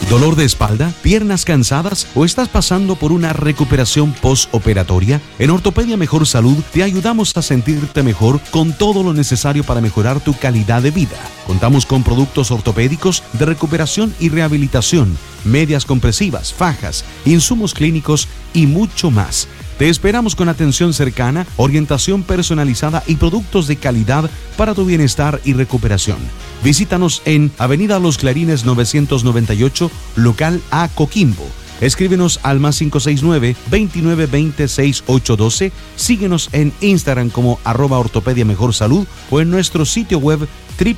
¿Dolor de espalda? ¿Piernas cansadas? ¿O estás pasando por una recuperación postoperatoria? En Ortopedia Mejor Salud te ayudamos a sentirte mejor con todo lo necesario para mejorar tu calidad de vida. Contamos con productos ortopédicos de recuperación y rehabilitación, medias compresivas, fajas, insumos clínicos y mucho más. Te esperamos con atención cercana, orientación personalizada y productos de calidad para tu bienestar y recuperación. Visítanos en Avenida Los Clarines 998, local A, Coquimbo. Escríbenos al +569-2920-6812. Síguenos en Instagram como @ortopedia mejor salud o en nuestro sitio web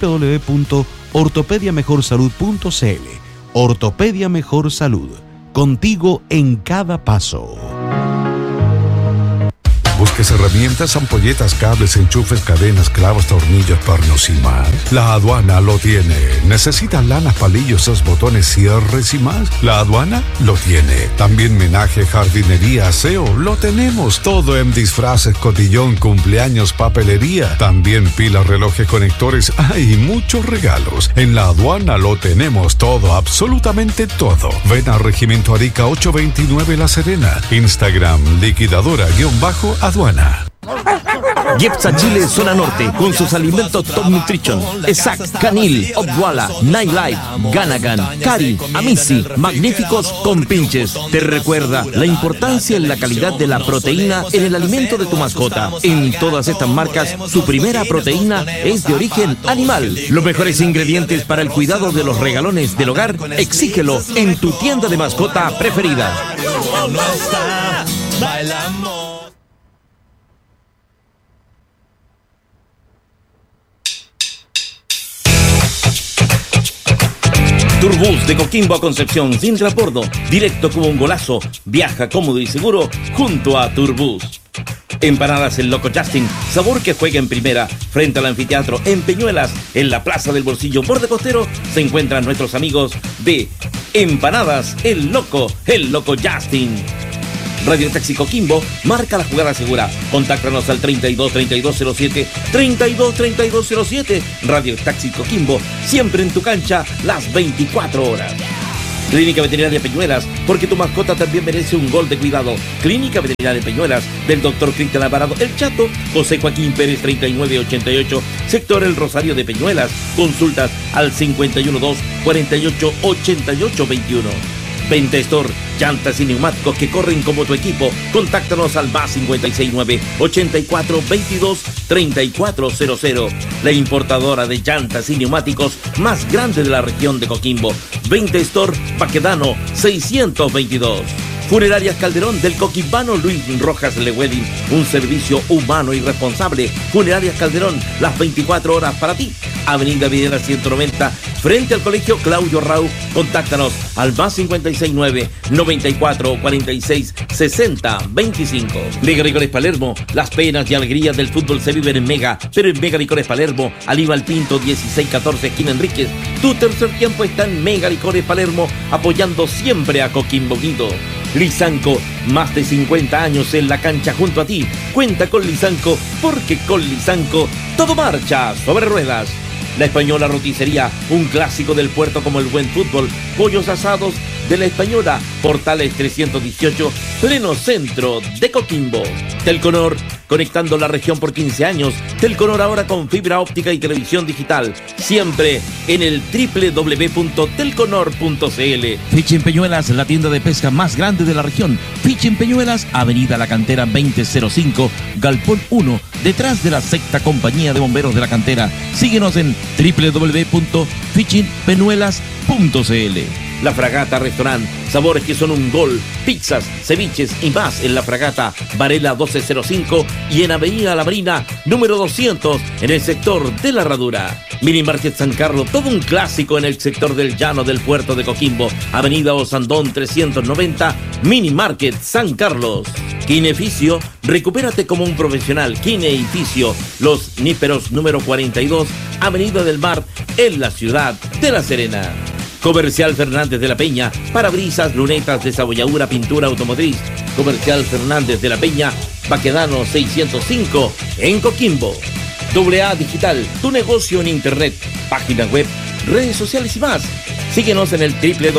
www.ortopediamejorsalud.cl. Ortopedia Mejor Salud. Contigo en cada paso. ¿Busques herramientas, ampolletas, cables, enchufes, cadenas, clavos, tornillos, pernos y más? La Aduana lo tiene. ¿Necesitas lanas, palillos, botones, cierres y más? La Aduana lo tiene. También menaje, jardinería, aseo, lo tenemos. Todo en disfraces, cotillón, cumpleaños, papelería. También pilas, relojes, conectores. ¡Hay muchos regalos! En La Aduana lo tenemos todo, absolutamente todo. Ven a Regimiento Arica 829 La Serena. Instagram, liquidadora_aduana. Jepsa Chile Zona Norte, con sus alimentos Top Nutrition, Exact, Canil, Obwala, Nightlife, Ganagan, Cari, Amici, magníficos compinches. Te recuerda la importancia en la calidad de la proteína en el alimento de tu mascota. En todas estas marcas, su primera proteína es de origen animal. Los mejores ingredientes para el cuidado de los regalones del hogar, exígelo en tu tienda de mascota preferida. Turbus de Coquimbo a Concepción, sin transbordo, directo como un golazo, viaja cómodo y seguro junto a Turbus. Empanadas El Loco Justin, sabor que juega en primera, frente al anfiteatro en Peñuelas, en la Plaza del Bolsillo, borde costero, se encuentran nuestros amigos de Empanadas El Loco Justin. Radio Taxi Coquimbo, marca la jugada segura. Contáctanos al 323207. Radio Taxi Coquimbo, siempre en tu cancha, las 24 horas. Clínica Veterinaria Peñuelas, porque tu mascota también merece un gol de cuidado. Clínica Veterinaria Peñuelas, del Dr. Cristian Alvarado El Chato, José Joaquín Pérez 3988, sector El Rosario de Peñuelas. Consultas al 512-488821. Venta Store, llantas y neumáticos que corren como tu equipo. Contáctanos al +569-8422-3400. La importadora de llantas y neumáticos más grande de la región de Coquimbo. Venta Store, Baquedano 622. Funerarias Calderón, del coquimbano Luis Rojas Lewedin, un servicio humano y responsable. Funerarias Calderón, las 24 horas para ti. Avenida Videla 190, frente al Colegio Claudio Rau. Contáctanos al +54466025. Mega Licores Palermo, las penas y alegrías del fútbol se viven en Mega, pero en Mega Licores Palermo, Aníbal Pinto 1614, esquina Enríquez. Tu tercer tiempo está en Mega Licores Palermo, apoyando siempre a Coquimbo Unido. Lisanco, más de 50 años en la cancha junto a ti. Cuenta con Lisanco, porque con Lisanco todo marcha sobre ruedas. La Española Roticería, un clásico del puerto como el buen fútbol. Pollos asados de La Española, Portales 318, pleno centro de Coquimbo. Telconor, conectando la región por 15 años. Telconor ahora con fibra óptica y televisión digital. Siempre en el www.telconor.cl. Fishing Peñuelas, la tienda de pesca más grande de la región. Fishing Peñuelas, Avenida La Cantera 2005, Galpón 1, detrás de la sexta compañía de bomberos de la cantera. Síguenos en www.fishingpeñuelas.cl. La Fragata Restaurant, sabores que son un gol, pizzas, ceviches y más en La Fragata, Varela 1205 y en Avenida La Marina, número 200, en el sector de La Herradura. Mini Market San Carlos, todo un clásico en el sector del llano del puerto de Coquimbo, Avenida Osandón 390, Mini Market San Carlos. Kineficio, recupérate como un profesional. Kineficio, Los Níperos número 42, Avenida del Mar, en la ciudad de La Serena. Comercial Fernández de la Peña, parabrisas, lunetas, desabolladura, pintura automotriz. Comercial Fernández de la Peña, Baquedano 605, en Coquimbo. AA Digital, tu negocio en internet. Página web redes sociales y más. Síguenos en el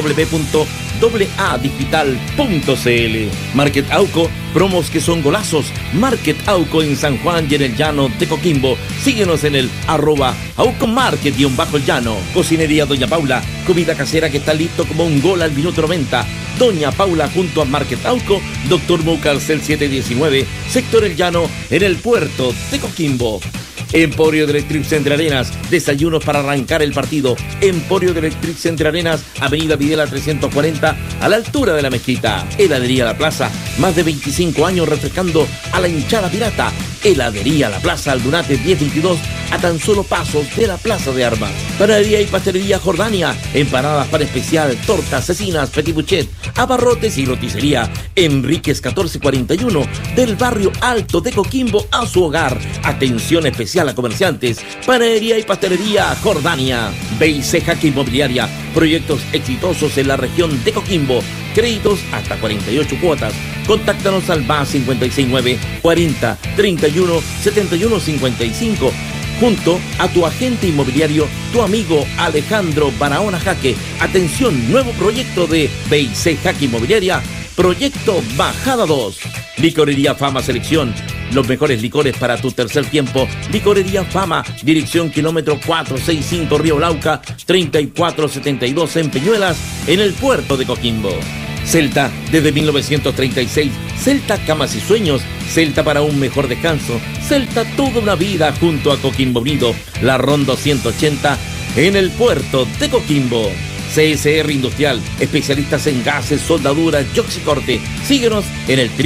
www.aadigital.cl. Market Auco, promos que son golazos. Market Auco en San Juan y en el Llano de Coquimbo. Síguenos en el @AucoMarket_el Llano. Cocinería Doña Paula, comida casera que está listo como un gol al minuto 90. Doña Paula junto a Market Auco, Dr. Mucarcel 719, sector El Llano, en el puerto de Coquimbo. Emporio de Electric Entre Arenas, desayunos para arrancar el partido. Emporio de Electric Entre Arenas, Avenida Videla 340, a la altura de la mezquita. Heladería La Plaza, más de 25 años refrescando a la hinchada pirata. Heladería La Plaza, Aldunate 1022, a tan solo pasos de la Plaza de Armas. Panadería y pastelería Jordania, empanadas para especial, tortas, cecinas, petit bouchet, abarrotes y roticería. Enríquez 1441, del barrio Alto de Coquimbo a su hogar. Atención especial a comerciantes. Panadería y pastelería Jordania. BIC Jaque Inmobiliaria, proyectos exitosos en la región de Coquimbo. Créditos hasta 48 cuotas. Contáctanos al +569 40 31 71 55. Junto a tu agente inmobiliario, tu amigo Alejandro Barahona Jaque. Atención, nuevo proyecto de BIC Jaque Inmobiliaria, Proyecto Bajada 2. Licorería Fama Selección, los mejores licores para tu tercer tiempo. Licorería Fama, dirección kilómetro 465 Río Lauca, 3472 en Peñuelas, en el puerto de Coquimbo. Celta, desde 1936, Celta Camas y Sueños, Celta para un mejor descanso, Celta toda una vida junto a Coquimbo Unido, la Ronda 180, en el puerto de Coquimbo. CSR Industrial, especialistas en gases, soldaduras y oxicorte. Síguenos en el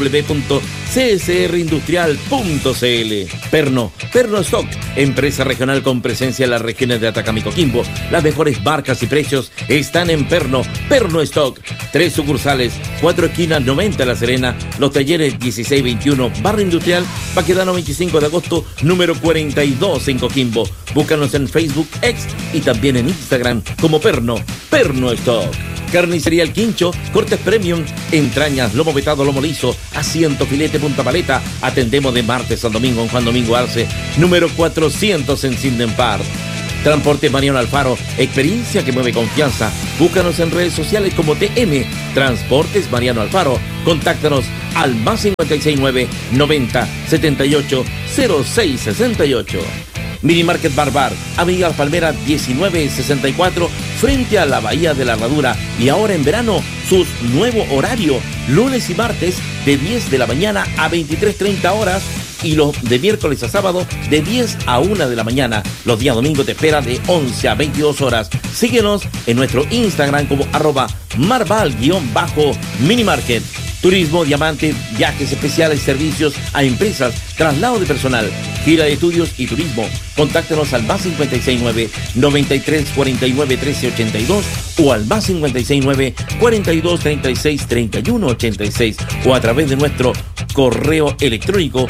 www.csrindustrial.cl. Perno Stock, empresa regional con presencia en las regiones de Atacama y Coquimbo. Las mejores marcas y precios están en Perno Stock. 3 sucursales, 4 esquinas, 90 La Serena. Los talleres 1621, Barrio Industrial, Baquedano 25 de agosto, número 42 en Coquimbo. Búscanos en Facebook, X y también en Instagram como Perno Stock. Carnicería El Quincho, cortes premium, entrañas, lomo vetado, lomo liso, asiento, filete, punta paleta. Atendemos de martes a domingo en Juan Domingo Arce, número 400 en Sinden Park. Transportes Mariano Alfaro, experiencia que mueve confianza. Búscanos en redes sociales como TM Transportes Mariano Alfaro. Contáctanos al +569 90 78 06 68. Mini Market Barbar, Avenida Las Palmeras 1964, frente a la Bahía de la Herradura. Y ahora en verano, sus nuevo horario, lunes y martes de 10 de la mañana a 23:30 horas. Y los de miércoles a sábado de 10 a 1 de la mañana. Los días domingos te espera de 11 a 22 horas. Síguenos en nuestro Instagram como @marval_minimarket. Turismo, diamante, viajes especiales, servicios a empresas, traslado de personal, gira de estudios y turismo. Contáctanos al +569 93 49 13 82 o al +569 42 36 31 86 o a través de nuestro correo electrónico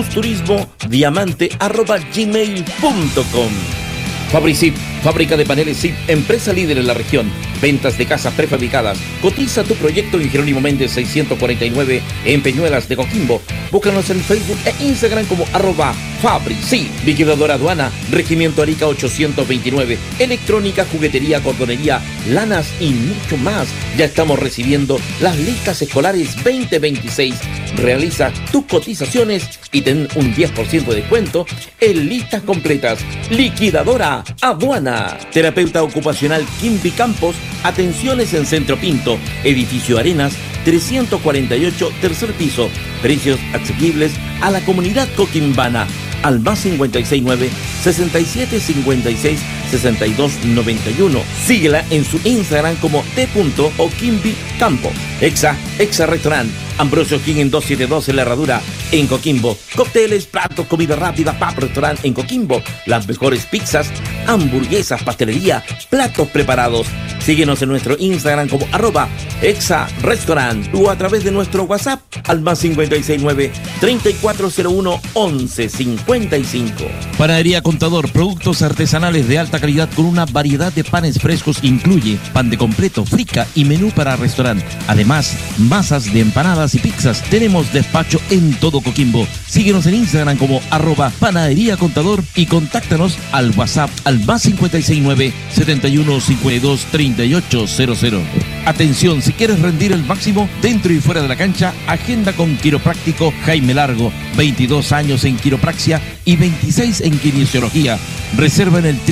busturismodiamante@gmail.com. Fabricip, fábrica de paneles SIP, empresa líder en la región. Ventas de casas prefabricadas. Cotiza tu proyecto en Jerónimo Méndez 649 en Peñuelas de Coquimbo. Búscanos en Facebook e Instagram como @Fabricip. Liquidadora Aduana, Regimiento Arica 829. Electrónica, juguetería, cordonería, lanas y mucho más. Ya estamos recibiendo las listas escolares 2026. Realiza tus cotizaciones y ten un 10% de descuento en listas completas. Liquidadora Aduana. Terapeuta ocupacional Kimby Campos. Atenciones en Centro Pinto, Edificio Arenas 348, tercer piso. Precios asequibles a la comunidad coquimbana. Al +569 67 56 62 91. Síguela en su Instagram como t.oquimbicampo. Exa Restaurant, Ambrosio King en 272 en La Herradura, en Coquimbo. Cócteles, platos, comida rápida, pub restaurant en Coquimbo. Las mejores pizzas, hamburguesas, pastelería, platos preparados. Síguenos en nuestro Instagram como @ExaRestaurant o a través de nuestro WhatsApp al +569 3401 1155. Panadería Contador, productos artesanales de alta calidad con una variedad de panes frescos. Incluye pan de completo, frica y menú para restaurante. Además, masas de empanadas y pizzas. Tenemos despacho en todo Coquimbo. Síguenos en Instagram como @panadería contador y contáctanos al WhatsApp al +569 71 52 3800. Atención, si quieres rendir el máximo dentro y fuera de la cancha, agenda con quiropráctico Jaime Largo, 22 años en quiropraxia y 26 en kinesiología. Reserva en el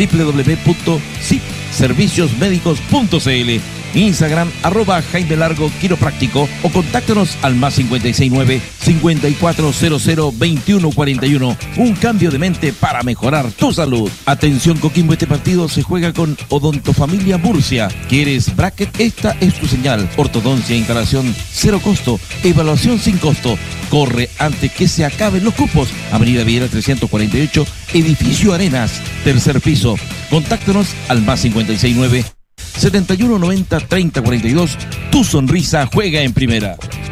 www.cipserviciosmedicos.cl, Instagram @Jaime Largo Quiropráctico o contáctanos al +569 5400 2141. Un cambio de mente para mejorar tu salud. Atención Coquimbo, este partido se juega con Odontofamilia Murcia. ¿Quieres bracket? Esta es tu señal. Ortodoncia, instalación cero costo, evaluación sin costo. Corre antes que se acaben los cupos. Avenida Viera 348, Edificio Arenas, tercer piso. Contáctanos al +569 7190 3042. Tu sonrisa juega en primera.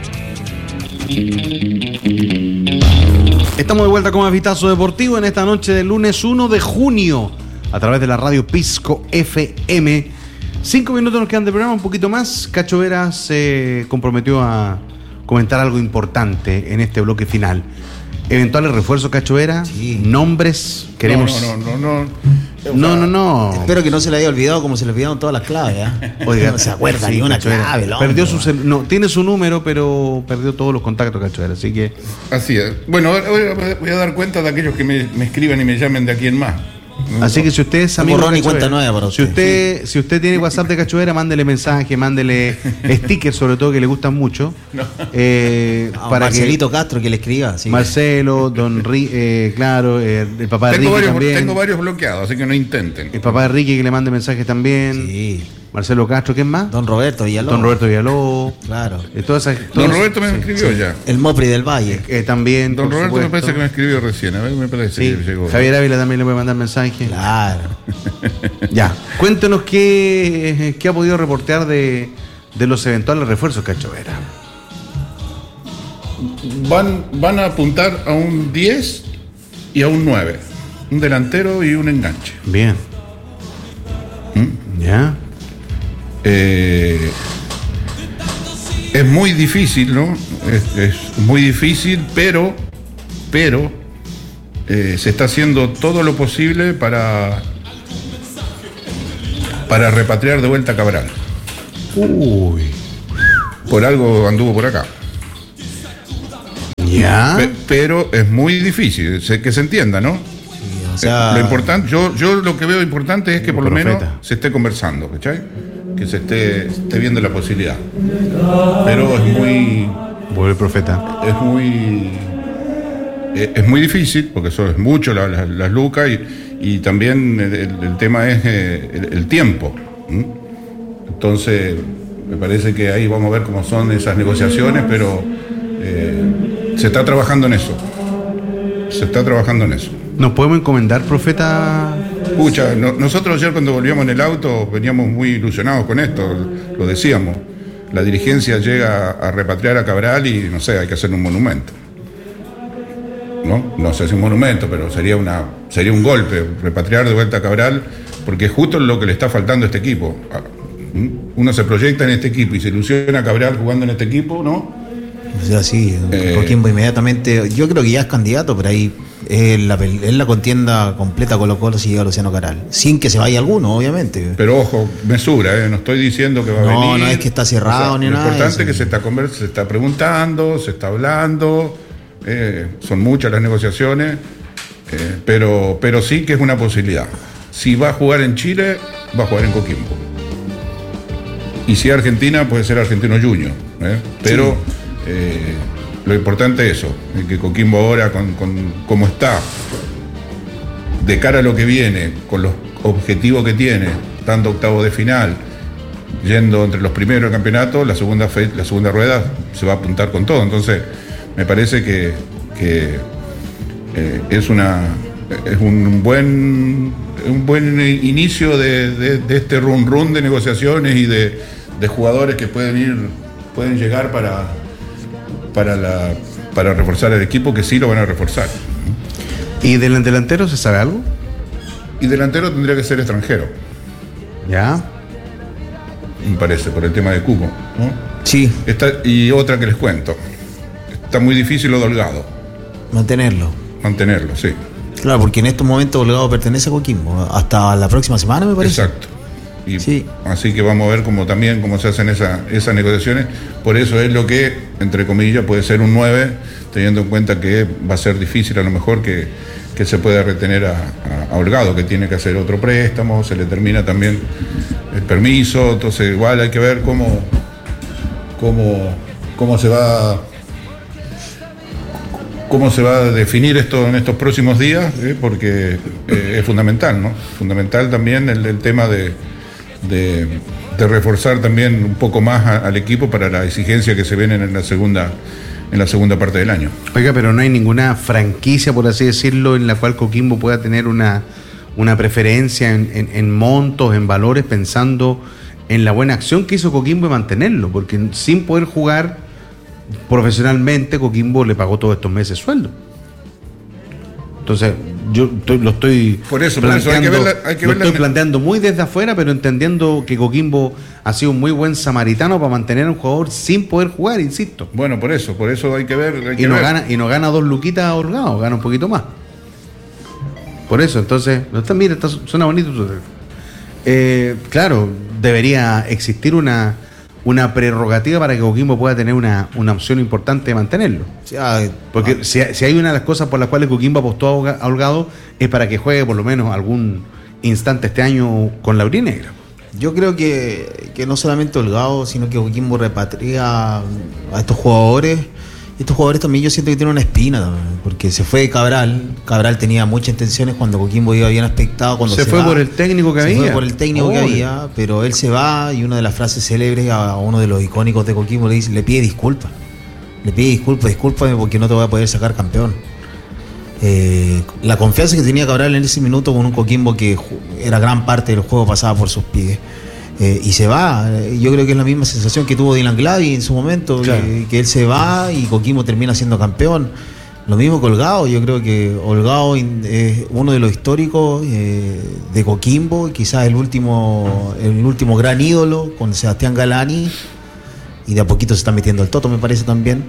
Estamos de vuelta con Avitazo Deportivo en esta noche del lunes 1 de junio a través de la radio Pisco FM. 5 minutos nos quedan de programa, un poquito más. Cacho Vera se comprometió a comentar algo importante en este bloque final. Eventuales refuerzos, Cacho Vera. Sí. Nombres. Queremos. No. Espero que no se le haya olvidado como se le olvidaron todas las claves. Oiga, no se acuerda ni una Cacho Vera clave. Perdió tiene su número, pero perdió todos los contactos, Cacho Vera, así que. Así es. Bueno, voy a dar cuenta de aquellos que me escriban y me llamen de aquí en más. Así que si usted es amigo borrón de y Cacho cuenta Vera, nueva para usted. si usted tiene WhatsApp de Cacho Vera, mándele mensaje, mándele stickers, sobre todo que le gustan mucho. Para Marcelito Castro que le escriba. Sí. Marcelo, claro, el papá de Ricky también. Tengo varios bloqueados, así que no intenten. El papá de Ricky que le mande mensajes también. Sí. Marcelo Castro, ¿quién más? Don Roberto Villalobos. Claro. Don Roberto me escribió ya. El Mopri del Valle. También. Don Roberto me parece que me escribió recién. A ver, me parece que llegó. Javier Ávila también le puede mandar mensajes. Claro. Ya. Cuéntenos qué ha podido reportear de los eventuales refuerzos, Cacho Vera. Van a apuntar a un 10 y a un 9. Un delantero y un enganche. Bien. Ya. Es muy difícil, ¿no? Es muy difícil, pero se está haciendo todo lo posible para repatriar de vuelta a Cabral. Uy. Por algo anduvo por acá. Ya. Pero es muy difícil, que se entienda, ¿no? Sí, o sea, lo importante, yo lo que veo importante es que por lo menos se esté conversando, ¿cachai? Que se esté viendo la posibilidad. Pero es muy... Vuelve el profeta. Es muy difícil, porque eso es mucho las lucas y también el tema es el tiempo. Entonces, me parece que ahí vamos a ver cómo son esas negociaciones, pero se está trabajando en eso. ¿Nos podemos encomendar, profeta? Escucha, nosotros ayer cuando volvíamos en el auto veníamos muy ilusionados con esto, lo decíamos. La dirigencia llega a repatriar a Cabral y, no sé, hay que hacer un monumento. No sé si un monumento, pero sería un golpe, repatriar de vuelta a Cabral, porque es justo lo que le está faltando a este equipo. Uno se proyecta en este equipo y se ilusiona a Cabral jugando en este equipo, ¿no? O sea, sí, Coquimbo inmediatamente, yo creo que ya es candidato, pero ahí es la contienda completa Colo-Colo si llega Luciano Cabral, sin que se vaya alguno, obviamente. Pero ojo, mesura, no estoy diciendo que va a venir. No es que está cerrado ni nada. Lo importante es que se está preguntando, se está hablando, son muchas las negociaciones, pero sí que es una posibilidad. Si va a jugar en Chile, va a jugar en Coquimbo. Y si es Argentina, puede ser Argentino Junior, pero... Sí. Lo importante es eso, que Coquimbo ahora, con cómo está, de cara a lo que viene, con los objetivos que tiene, dando octavos de final, yendo entre los primeros del campeonato, la segunda rueda se va a apuntar con todo. Entonces, me parece que es un buen inicio de este run de negociaciones y de jugadores que pueden llegar para reforzar el equipo, que sí lo van a reforzar. ¿Y del delantero se sabe algo? Y delantero tendría que ser extranjero. ¿Ya? Me parece, por el tema de cupo, ¿no? Sí. Y otra que les cuento. Está muy difícil lo de Holgado. Mantenerlo, sí. Claro, porque en estos momentos Holgado pertenece a Coquimbo hasta la próxima semana, me parece. Exacto. Y sí. Así que vamos a ver cómo se hacen esas negociaciones. Por eso es lo que, entre comillas, puede ser un 9, teniendo en cuenta que va a ser difícil a lo mejor que se pueda retener a Holgado, que tiene que hacer otro préstamo, se le termina también el permiso, entonces igual hay que ver cómo se va a definir esto en estos próximos días, porque es fundamental, ¿no? Fundamental también el tema de reforzar también un poco más al equipo para la exigencia que se viene en la segunda parte del año. Oiga, pero no hay ninguna franquicia, por así decirlo, en la cual Coquimbo pueda tener una preferencia en montos, en valores, pensando en la buena acción que hizo Coquimbo y mantenerlo, porque sin poder jugar profesionalmente, Coquimbo le pagó todos estos meses sueldo. Entonces, yo lo estoy planteando muy desde afuera, pero entendiendo que Coquimbo ha sido un muy buen samaritano para mantener a un jugador sin poder jugar, insisto. Bueno, por eso hay que ver. No gana 2 luquitas Holgado, gana un poquito más. Por eso, entonces, suena bonito. Claro, debería existir una prerrogativa para que Coquimbo pueda tener una opción importante de mantenerlo. Porque si hay una de las cosas por las cuales Coquimbo apostó a Holgado es para que juegue por lo menos algún instante este año con la aurinegra. Yo creo que no solamente Holgado, sino que Coquimbo repatria a estos jugadores. Estos jugadores también yo siento que tienen una espina también, porque se fue Cabral tenía muchas intenciones cuando Coquimbo iba bien aspectado, cuando se fue por el técnico que había, pero él se va y una de las frases célebres a uno de los icónicos de Coquimbo le pide disculpas, discúlpame porque no te voy a poder sacar campeón. La confianza que tenía Cabral en ese minuto con un Coquimbo que era gran parte del juego pasaba por sus pies. Y se va. Yo creo que es la misma sensación que tuvo Dylan Gladys en su momento, claro. que él se va y Coquimbo termina siendo campeón. Lo mismo que Holgado. Yo creo que Holgado es uno de los históricos de Coquimbo, quizás el último gran ídolo con Sebastián Galani, y de a poquito se está metiendo el Toto, me parece también.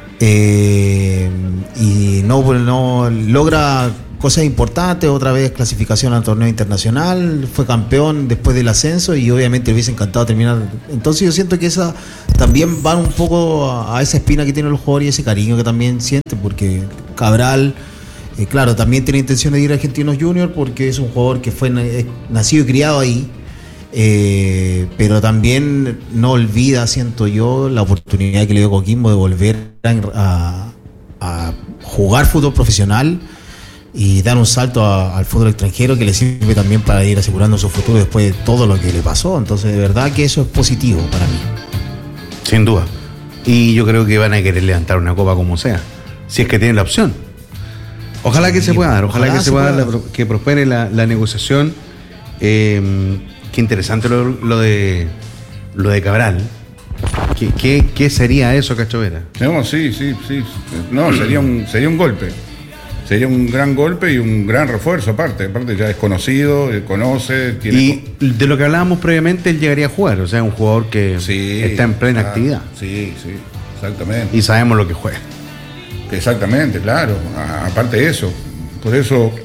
Y no logra cosas importantes, otra vez clasificación al torneo internacional, fue campeón después del ascenso y obviamente le hubiese encantado terminar. Entonces yo siento que esa también va un poco a esa espina que tienen los jugadores y ese cariño que también sienten, porque Cabral, claro, también tiene intenciones de ir a Argentinos Juniors porque es un jugador que fue nacido y criado ahí, pero también no olvida, siento yo, la oportunidad que le dio Coquimbo de volver a jugar fútbol profesional y dar un salto al fútbol extranjero que le sirve también para ir asegurando su futuro después de todo lo que le pasó. Entonces, de verdad que eso es positivo para mí. Sin duda. Y yo creo que van a querer levantar una copa como sea, si es que tienen la opción. Ojalá que se pueda dar, que prospere la negociación. Qué interesante lo de Cabral. ¿Qué sería eso, Cachovera? No, sí. No, sería un golpe. Sería un gran golpe y un gran refuerzo aparte ya es conocido, conoce, y de lo que hablábamos previamente, él llegaría a jugar, o sea, un jugador que está en plena actividad. Sí, exactamente. Y sabemos lo que juega. Exactamente, claro. Aparte de eso, por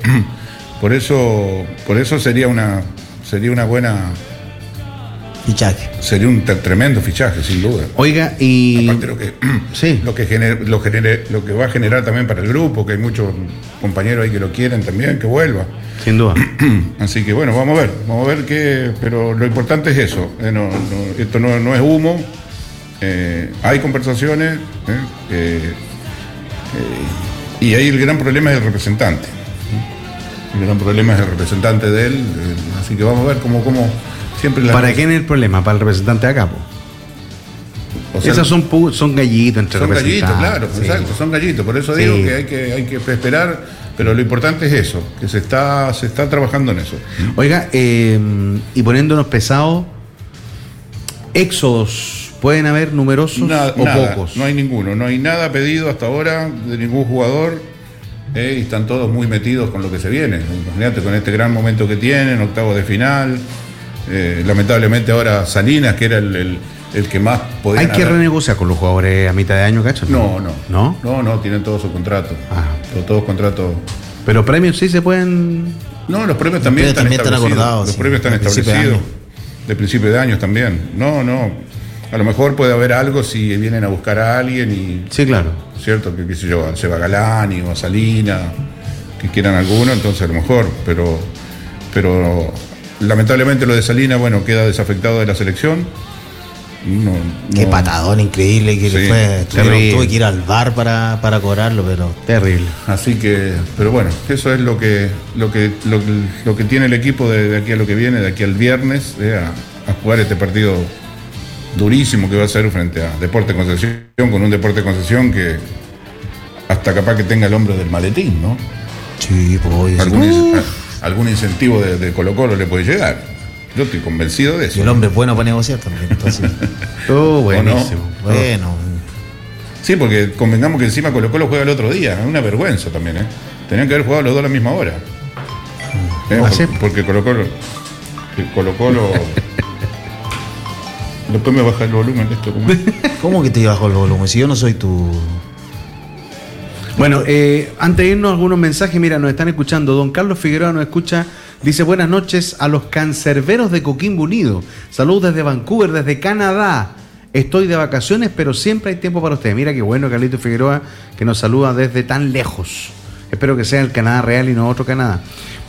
eso sería una buena fichaje. Sería un tremendo fichaje, sin duda. Oiga, y aparte lo que va a generar también para el grupo, que hay muchos compañeros ahí que lo quieren también, que vuelva. Sin duda. Así que bueno, vamos a ver qué, pero lo importante es eso. Esto no es humo. Hay conversaciones, y ahí el gran problema es el representante. El gran problema es el representante de él, así que vamos a ver cómo siempre ¿Para quién es el problema? Para el representante de acá, o sea, esas son gallitos entre representantes. Son gallitos, claro, sí. Exacto, son gallitos. Por eso digo que hay que esperar, pero lo importante es eso, que se está trabajando en eso. Oiga, y poniéndonos pesados, éxodos, ¿pueden haber numerosos nada, pocos? No hay ninguno, no hay nada pedido hasta ahora de ningún jugador. Y están todos muy metidos con lo que se viene. Imagínate, con este gran momento que tienen, octavos de final. Lamentablemente ahora Salinas, que era el que más podía. ¿Hay que renegociar con los jugadores a mitad de año, cacho? No, tienen todo su contrato. todos contratos. Pero premios sí se pueden... No, los premios también están establecidos. Acordados, los sí, premios están establecidos. De principio de años también. No. A lo mejor puede haber algo si vienen a buscar a alguien y... Sí, claro. Cierto, que qué sé yo, Seba Galani o Salina, que quieran alguno, entonces a lo mejor, pero lamentablemente lo de Salina, bueno, queda desafectado de la selección. Qué patadón increíble que Sí, le fue. Tuve que ir al bar para cobrarlo, pero... Terrible. Así que, pero bueno, eso es lo que tiene el equipo de aquí a lo que viene, de aquí al viernes, a jugar este partido durísimo que va a ser frente a Deportes Concepción, con un Deportes Concepción que hasta capaz que tenga el hombro del maletín, ¿no? Sí, pues... Algún incentivo de Colo-Colo le puede llegar. Yo estoy convencido de eso. Y el hombre es bueno para negociar también, entonces... Buenísimo. Bueno. Sí, porque convengamos que encima Colo-Colo juega el otro día. Es una vergüenza también, ¿eh? Tenían que haber jugado los dos a la misma hora. Porque Colo-Colo... Después me baja el volumen de esto. ¿Cómo que te bajo el volumen? Si yo no soy tu... Bueno, antes de irnos algunos mensajes, mira, nos están escuchando. Don Carlos Figueroa nos escucha, dice buenas noches a los cancerberos de Coquimbo Unido. Saludos desde Vancouver, desde Canadá. Estoy de vacaciones, pero siempre hay tiempo para ustedes. Mira qué bueno, Carlito Figueroa, que nos saluda desde tan lejos. Espero que sea el Canadá real y no otro Canadá.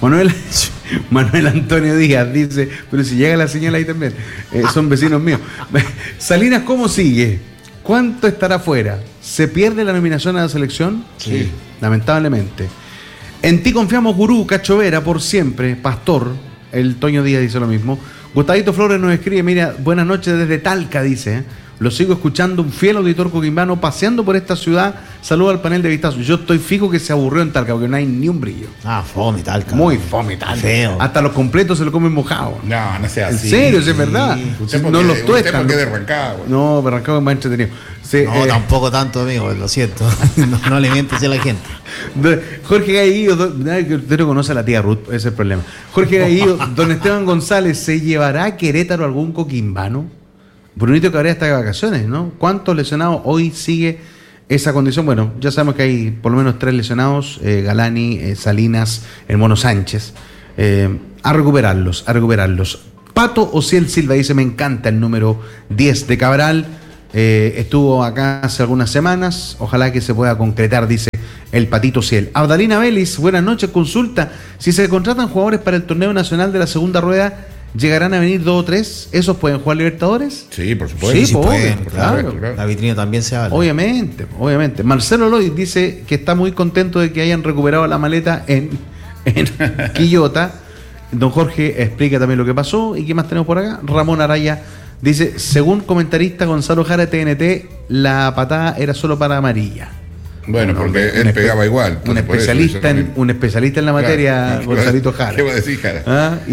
Manuel Antonio Díaz dice, pero si llega la señal ahí también, son vecinos míos. Salinas, ¿cómo sigue? ¿Cuánto estará fuera? ¿Se pierde la nominación a la selección? Sí. Lamentablemente. En ti confiamos, gurú, Cachovera, por siempre. Pastor, el Toño Díaz dice lo mismo. Gustavito Flores nos escribe, mira, buenas noches desde Talca, dice. Lo sigo escuchando, un fiel auditor coquimbano, paseando por esta ciudad. Saludo al panel de vistazo. Yo estoy fijo que se aburrió en Talca, porque no hay ni un brillo. Fome Talca. Muy fome Talca. Feo. Hasta los completos se lo comen mojado. No sea así. En serio, es verdad. No los tuestan. Usted de Rancagua. No, pero Rancagua es más entretenido. Tampoco tanto, amigo, lo siento. no le mientes a la gente. Jorge Gaillo, usted no conoce a la tía Ruth, ese es el problema. Jorge Gaillo, don Esteban González, ¿se llevará a Querétaro algún coquimbano? Brunito Cabrera está de vacaciones, ¿no? ¿Cuántos lesionados hoy sigue esa condición? Bueno, ya sabemos que hay por lo menos 3 lesionados, Galani, Salinas, el Mono Sánchez. A recuperarlos. Pato Ociel Silva dice, me encanta el número 10 de Cabral. Estuvo acá hace algunas semanas, ojalá que se pueda concretar, dice el Patito Ciel. Abdalina Vélez, buenas noches, consulta, si se contratan jugadores para el torneo nacional de la segunda rueda, ¿llegarán a venir 2 o 3? ¿Esos pueden jugar Libertadores? Sí, por supuesto. Sí, pueden, claro. La vitrina también se habla. Obviamente. Marcelo Loy dice que está muy contento de que hayan recuperado la maleta en Quillota. Don Jorge explica también lo que pasó. ¿Y qué más tenemos por acá? Ramón Araya dice, según comentarista Gonzalo Jara de TNT, la patada era solo para amarilla. Bueno, porque él pegaba igual. Un especialista en la materia, claro. Gonzalito Jara. ¿Qué va a decir Jara?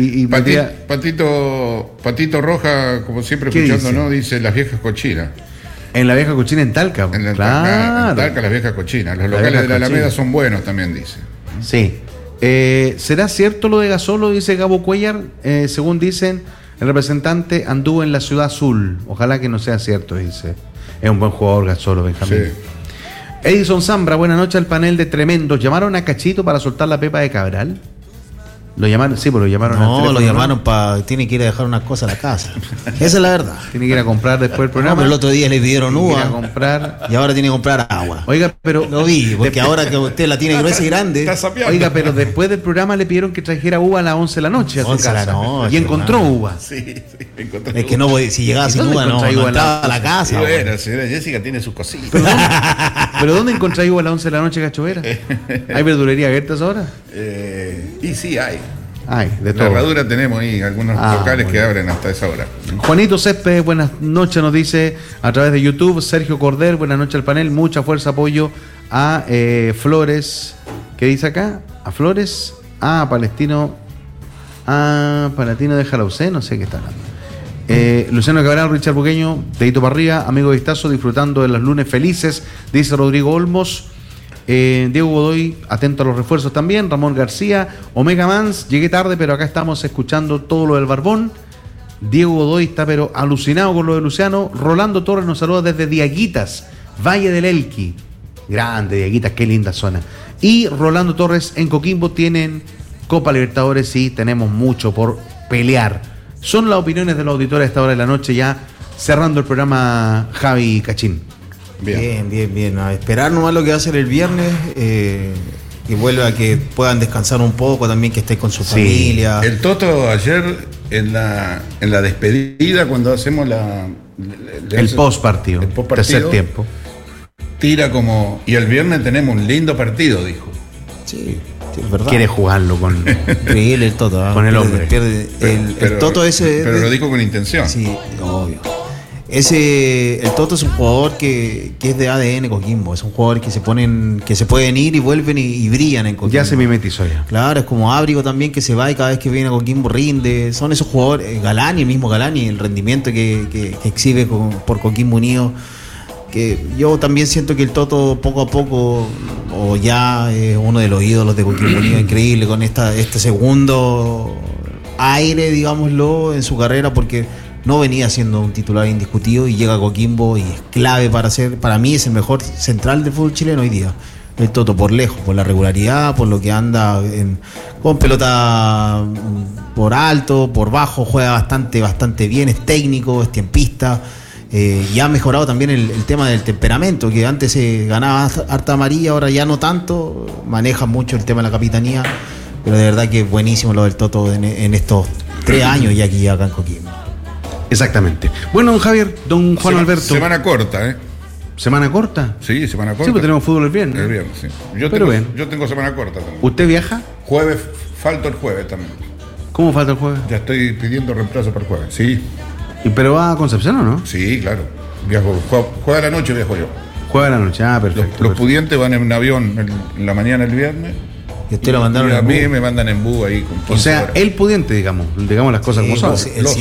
Patito Roja, como siempre escuchando, ¿no? Dice las viejas cochinas. En la vieja cochina en Talca. Claro. En Talca las viejas cochinas. Los locales de la Alameda son buenos también, dice. Sí. ¿Será cierto lo de Gasolo? Dice Gabo Cuellar. Según dicen, el representante anduvo en la Ciudad Azul. Ojalá que no sea cierto, dice. Es un buen jugador Gasolo, Benjamín. Sí. Edison Zambra, buenas noches al panel de Tremendos. ¿Llamaron a Cachito para soltar la pepa de Cabral? ¿Lo llamaron? Sí, pues lo llamaron al teléfono. Lo llamaron para... Tiene que ir a dejar unas cosas a la casa. Esa es la verdad. Tiene que ir a comprar después el programa. No, pero el otro día le pidieron uva. A comprar... Y ahora tiene que comprar agua. Oiga, pero... Lo vi, porque ahora que usted la tiene gruesa y grande... Oiga, pero después del programa le pidieron que trajera uva a las 11 de la noche a su casa. Y encontró uva. Sí, encontró uva. Es que no, si llegaba sin uva, no entraba a la casa. Bueno, señora Jessica tiene sus cositas. ¿Pero dónde encontré uva a las 11 de la noche, Cachovera? ¿Hay verdulería abiertas ahora? Y sí, hay. De todo. La herradura tenemos ahí, algunos locales que abren hasta esa hora. Juanito Céspedes, buenas noches, nos dice a través de YouTube. Sergio Corder, buenas noches al panel. Mucha fuerza, apoyo a Flores. ¿Qué dice acá? A Flores, Palestino de Jalausé, no sé qué está hablando. Luciano Cabral, Richard Buqueño, dedito para arriba, amigo Vistazo, disfrutando de los lunes felices, dice Rodrigo Olmos. Diego Godoy, atento a los refuerzos también. Ramón García, Omega Mans, llegué tarde, pero acá estamos escuchando todo lo del Barbón. Diego Godoy está pero alucinado con lo de Luciano. Rolando Torres nos saluda desde Diaguitas, Valle del Elqui. Grande, Dieguita, qué linda zona. Y Rolando Torres en Coquimbo tienen Copa Libertadores y tenemos mucho por pelear. Son las opiniones de los auditores a esta hora de la noche, ya cerrando el programa, Javi Cachín. Bien. A esperar nomás lo que va a ser el viernes, que vuelva a que puedan descansar un poco también, que esté con su familia. El Toto ayer en la despedida, cuando hacemos el post partido, tercer tiempo, tira como, y el viernes tenemos un lindo partido, dijo. Sí, es verdad. Quiere jugarlo con increíble el Toto, con el hombre. El Toto ese. Pero lo dijo con intención. Sí, obvio. El Toto es un jugador que es de ADN Coquimbo, es un jugador que se pueden ir y vuelven y brillan en Coquimbo. Ya se mimetizó ya. Claro, es como Ábrigo también, que se va y cada vez que viene a Coquimbo rinde. Son esos jugadores, Galani, el mismo Galani, el rendimiento que exhibe por Coquimbo Unido, que yo también siento que el Toto poco a poco, o ya es uno de los ídolos de Coquimbo Unido, increíble con este segundo aire, digámoslo, en su carrera, porque no venía siendo un titular indiscutido y llega a Coquimbo y es clave para mí es el mejor central del fútbol chileno hoy día. El Toto por lejos, por la regularidad, por lo que anda con pelota por alto, por bajo, juega bastante bien, es técnico, es tiempista. Y ha mejorado también el tema del temperamento, que antes se ganaba harta amarilla, ahora ya no tanto, maneja mucho el tema de la capitanía, pero de verdad que es buenísimo lo del Toto en estos 3 años ya aquí acá en Coquimbo. Exactamente. Bueno, don Javier, don Juan Alberto. Semana corta, ¿eh? ¿Semana corta? Sí, semana corta. Sí, pues tenemos fútbol el viernes. El viernes, sí. Yo tengo semana corta también. ¿Usted viaja? Jueves, falto el jueves también. ¿Cómo falta el jueves? Ya estoy pidiendo reemplazo para el jueves, sí. ¿Pero va a Concepción o no? Sí, claro. Juega a la noche, viajo yo. Juega a la noche, perfecto. Los pudientes van en avión en la mañana el viernes. Y usted lo mandaron y a mí me mandan en bus ahí con 15 O sea, horas. el pudiente, digamos las cosas como son.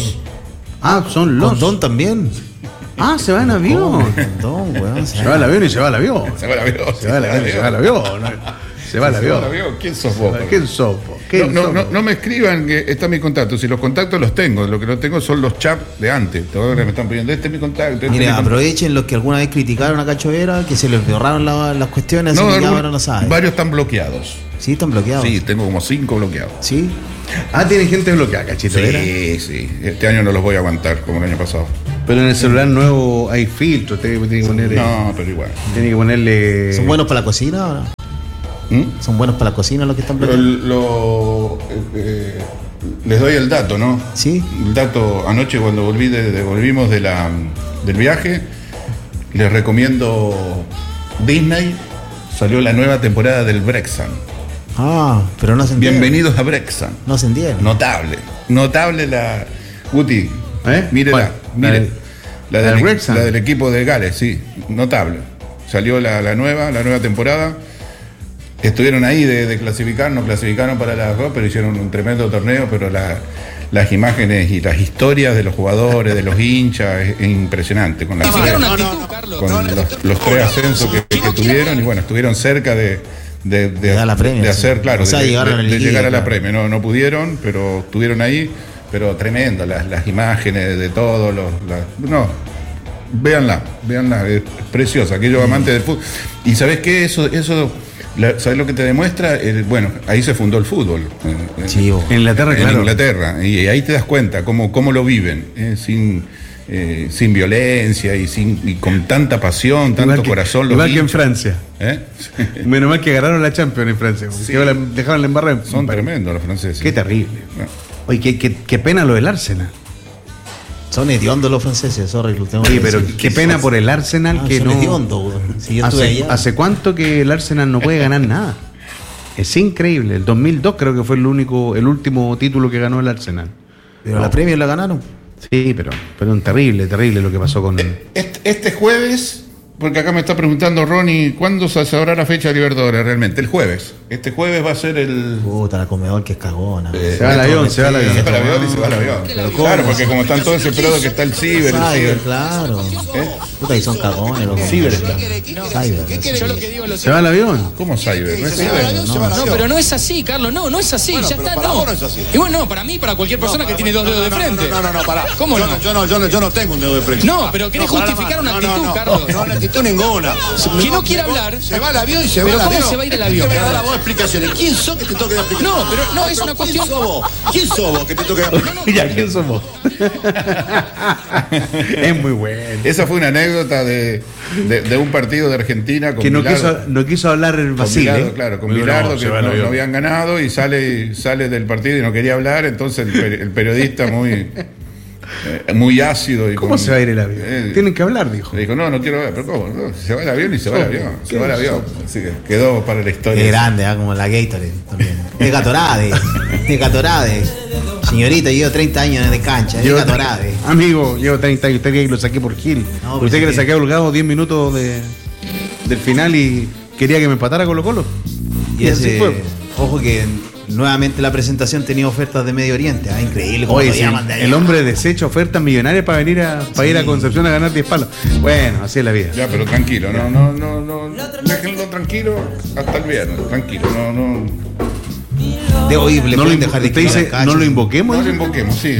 Son los. Con Don también. Se va en avión. Don, weón. Se va el avión y se va el avión. Se va el avión. Se va el avión y se va el avión. Se va el avión. ¿Quién sos vos? ¿Quién sos vos? No me escriban que está mi contacto. Si los contactos los tengo, lo que no tengo son los chats de antes. Todos me están pidiendo, este es mi contacto. Mire, aprovechen los que alguna vez criticaron a Cacho Vera, que se les borraron las cuestiones, así que ya ahora no saben. Varios están bloqueados. Sí, están bloqueados. Sí, tengo como 5 bloqueados. Sí. Tiene gente bloqueada, Cachito. Sí. Este año no los voy a aguantar como el año pasado. Pero en el celular nuevo hay filtros, tiene que poner. No, pero igual. Tiene que ponerle. ¿Son buenos para la cocina ahora? ¿Son buenos para la cocina los que están bloqueados? Les doy el dato, ¿no? Sí. El dato, anoche cuando volvimos del viaje, les recomiendo Disney. Salió la nueva temporada del Brexham. Pero no se entiende. Bienvenidos a Brexham. No se entiende. Notable la. Guti, mírela. Mire. La del equipo de Gales, sí. Notable. Salió la nueva temporada. Estuvieron ahí de clasificar, no clasificaron para la Copa, pero hicieron un tremendo torneo, pero las imágenes y las historias de los jugadores, de los hinchas, es impresionante. Con los 3 ascensos que tuvieron, y bueno, estuvieron cerca de hacer, claro, o sea, de llegar a la Premio. No pudieron, pero estuvieron ahí, pero tremendo, las imágenes de todos véanla, es preciosa, aquellos amantes del fútbol. Y ¿sabés qué? Eso ¿sabés lo que te demuestra? Ahí se fundó el fútbol. En Inglaterra, claro. En Inglaterra. Y ahí te das cuenta cómo lo viven, sin violencia y con tanta pasión, tanto corazón. Igual que en Francia. Menos mal que ganaron la Champions en Francia. Sí. Dejaron la embarrada. Son tremendos los franceses. Qué terrible. No. Oye, qué pena lo del Arsenal. Son hediondos los franceses, Oye, pero qué pena por el Arsenal que son no. Hediondos, si yo estuve allá. ¿Hace cuánto que el Arsenal no puede ganar nada? Es increíble. El 2002 creo que fue el último título que ganó el Arsenal. Pero la Premier la ganaron. Sí, pero terrible lo que pasó con. Este jueves, porque acá me está preguntando Ronnie, ¿cuándo se sabrá la fecha de Libertadores realmente? El jueves. Este jueves va a ser el. Puta, la comedor que es cagona. Se va el avión. Se va el avión. Claro, porque como están todos desesperados que está el ciber. Claro. Puta, y son cagones los Ciber. Yo lo que digo ¿Se va el avión? ¿Cómo cyber? ¿No es ciber? No, pero no es así, Carlos, no es así, ya está, no. No es así. Y bueno, no, para mí, para cualquier persona que tiene 2 dedos de frente. No, pará. ¿Cómo no? Yo no tengo un dedo de frente. No, pero querés justificar una actitud, Carlos. No, quitó una engona. Que no quiere hablar. Se va al avión y se va Pero al ¿cómo avión. se va a ir del avión? ¿Qué me da vos explicaciones? ¿Quién sos que te toque dar explicaciones? No, pero no, es una cuestión. ¿Quién sos vos? ¿Quién sos vos que te toque dar explicaciones? Ya, ¿quién somos? Es muy bueno. Esa fue una anécdota de un partido de Argentina con Que no Bilardo. quiso hablar el Con Basile. Bilardo, claro, con Bilardo, que no habían ganado y sale del partido y no quería hablar, entonces el periodista muy ácido. ¿Cómo se va a ir el avión? Tienen que hablar, dijo. Le dijo, no quiero ver, pero ¿cómo? No, se va el avión y se va el avión. Se va el avión. Así que quedó para la historia. Es grande, como la Gatorade también. Es Gatorade. Es Gatorade. Señorita, llevo 30 años de cancha. Es Gatorade. Amigo, llevo 30 años. Usted que lo saqué por Gil. No, usted que le sí. saqué a Holgado 10 minutos del final y quería que me empatara Colo Colo. Y así ese, fue. ojo que nuevamente la presentación tenía ofertas de Medio Oriente. Increíble cómo Oye, lo sí, llaman de allá. el hombre desecha ofertas millonarias para venir ir a Concepción a ganar 10 palos. Bueno, así es la vida. Ya, pero tranquilo, no. Déjenlo tranquilo hasta el viernes. Tranquilo, De hoy le No pueden lo, dejar de usted dice, quitar no lo cachos. invoquemos. No lo invoquemos, sí.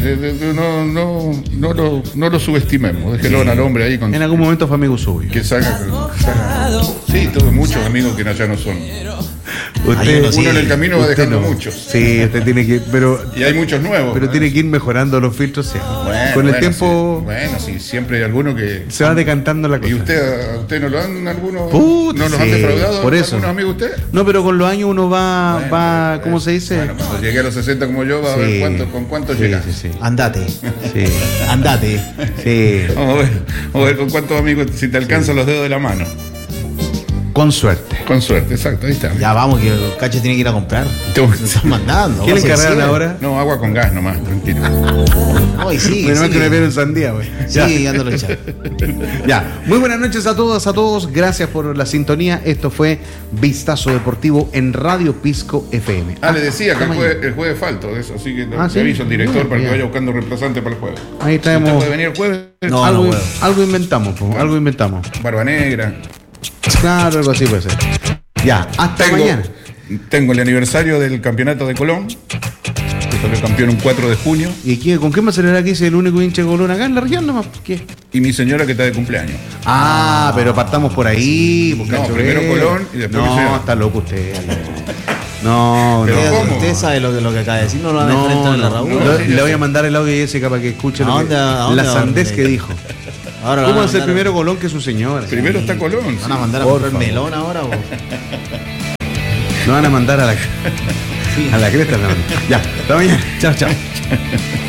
No lo subestimemos. Déjelo al hombre ahí con. En algún momento fue amigo suyo. Que salga. Sí, tuve muchos amigos que ya no son. Usted, Uno en el camino va usted dejando no. muchos. Sí, usted tiene que. Y hay muchos nuevos. Pero tiene que ir mejorando los filtros. Sí. Con el tiempo Sí, siempre hay alguno que. se va decantando la cosa. ¿Y a usted no lo han algunos? Puta, ¿No los sí, han defraudado por eso. algunos amigos usted? No, pero con los años uno va ¿cómo se dice? Bueno, cuando llegué a los 60 como yo, va a ver con cuánto llegas. Sí. Andate. Sí. Andate. Sí. Vamos a ver con cuántos amigos, si te alcanzan los dedos de la mano. Con suerte. Con suerte, exacto, ahí está. Ya vamos, que el Cacho tiene que ir a comprar. Lo están mandando. ¿Qué le vamos a encargaron decir. ahora? No, agua con gas nomás, tranquilo. Ay, sí. Menos mal que me vieron sandía, güey. Sí, ándalo echar. Ya, muy buenas noches a todos. Gracias por la sintonía. Esto fue Vistazo Deportivo en Radio Pisco FM. Le decía que el jueves falto de eso, así que ¿sí? te aviso al director Bien, para que bien. vaya buscando reemplazante para el jueves. Ahí ¿Usted traemos. puede venir el jueves? No, algo inventamos, po, Bueno. algo inventamos. Barba negra. Claro, algo así puede ser. Ya, hasta mañana. Tengo el aniversario del campeonato de Colón, que salió campeón un 4 de junio, ¿Y con qué me acelerará aquí si es el único hincha de Colón acá en la región nomás? ¿Qué? y mi señora que está de cumpleaños. Pero partamos por ahí. Pues, No, cacho, primero ve. Colón y después mi No, señora. está loco usted. No, Pero no. ¿cómo? Usted sabe lo que acaba de decir. No lo van a enfrentar en la Raúl. no. Le voy a mandar el audio a Jessica para que escuche ¿A lo dónde- que- a dónde la va a sandez mandar? que dijo. Ahora lo ¿Cómo van a va a ser mandar- primero Colón que su señora? Primero está Colón. Van a mandar a Por comprar favor. melón ahora. ¿O? No van a mandar a la cresta. No. Ya, hasta mañana. Chao, chao.